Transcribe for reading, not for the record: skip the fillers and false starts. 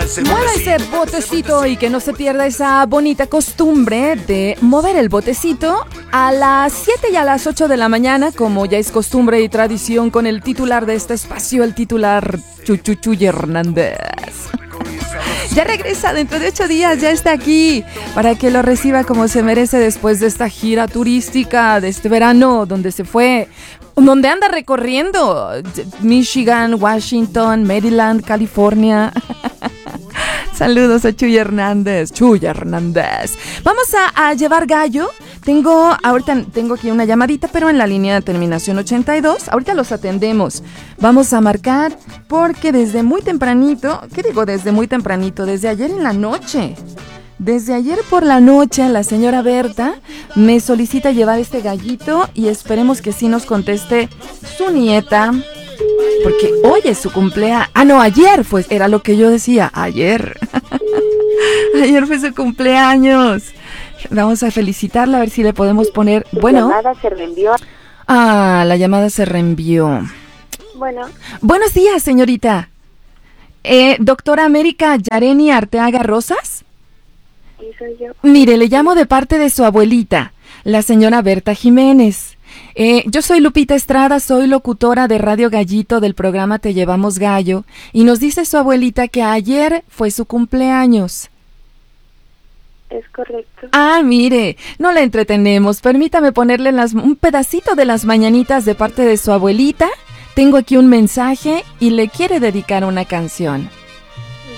Mueva ese botecito y que no se pierda esa bonita costumbre de mover el botecito a las 7 y a las 8 de la mañana, como ya es costumbre y tradición con el titular de este espacio, el titular Chuy Hernández. Ya regresa dentro de 8 días, ya está aquí para que lo reciba como se merece después de esta gira turística de este verano donde se fue, donde anda recorriendo Michigan, Washington, Maryland, California. Saludos a Chuy Hernández. Vamos a llevar gallo. Ahorita tengo aquí una llamadita, pero en la línea de terminación 82. Ahorita los atendemos. Vamos a marcar porque desde muy tempranito, ¿qué digo desde muy tempranito? Desde ayer en la noche. Desde ayer por la noche la señora Berta me solicita llevar este gallito y esperemos que sí nos conteste su nieta. Porque hoy es su cumpleaños. Ah, no, ayer fue, era lo que yo decía, ayer. Ayer fue su cumpleaños. Vamos a felicitarla, a ver si le podemos poner... Bueno. La llamada se reenvió. Ah, la llamada se reenvió. Bueno. Buenos días, señorita. Doctora América Yareni Arteaga Rosas. Sí, soy yo. Mire, le llamo de parte de su abuelita, la señora Berta Jiménez. Yo soy Lupita Estrada, soy locutora de Radio Gallito del programa Te Llevamos Gallo, y nos dice su abuelita que ayer fue su cumpleaños. Es correcto. Ah, mire, no la entretenemos, permítame ponerle un pedacito de las mañanitas de parte de su abuelita. Tengo aquí un mensaje y le quiere dedicar una canción.